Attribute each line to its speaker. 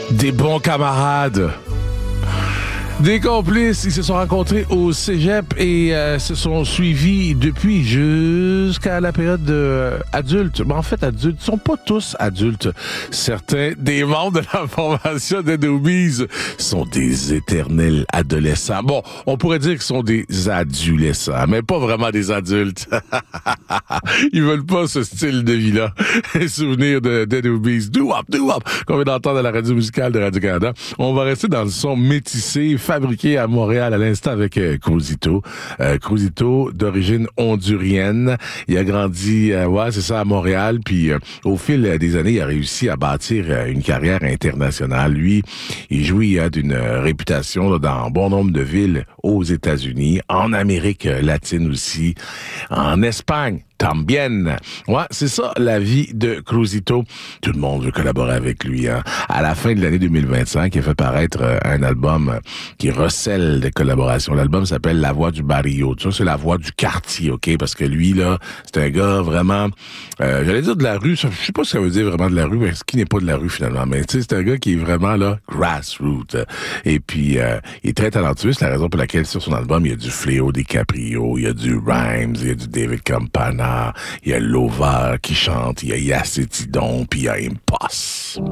Speaker 1: Des bons camarades. Des complices, ils se sont rencontrés au cégep et se sont suivis depuis jusqu'à la période adulte. Mais en fait, adultes, ils sont pas tous adultes. Certains des membres de la formation des Doobies sont des éternels adolescents. Bon, on pourrait dire qu'ils sont des adolescents, mais pas vraiment des adultes. Ils veulent pas ce style de vie-là. Les souvenirs de Dead Doobies. Do-wop, do-wop, qu'on vient d'entendre à la radio musicale de Radio-Canada. On va rester dans le son métissé, fabriqué à Montréal à l'instant avec Cruzito. Cruzito, d'origine hondurienne. Il a grandi, c'est ça, à Montréal. Puis au fil des années, il a réussi à bâtir une carrière internationale. Lui, il jouit d'une réputation là, dans bon nombre de villes aux États-Unis, en Amérique latine aussi, en Espagne. Tambien. Ouais, c'est ça, la vie de Cruzito. Tout le monde veut collaborer avec lui. Hein. À la fin de l'année 2025, il a fait paraître un album qui recèle des collaborations. L'album s'appelle La Voix du Barrio. Tu vois, c'est la voix du quartier, OK? Parce que lui, là, c'est un gars vraiment... j'allais dire de la rue. Je sais pas ce que ça veut dire vraiment de la rue, mais ce qui n'est pas de la rue, finalement. Mais tu sais, c'est un gars qui est vraiment, là, grassroots. Et puis, il est très talentueux. C'est la raison pour laquelle, sur son album, il y a du Fléau DiCaprio, il y a du Rhymes, il y a du David Campana, il y a Lova qui chante, il y a Yacetidon, puis il y a Impost.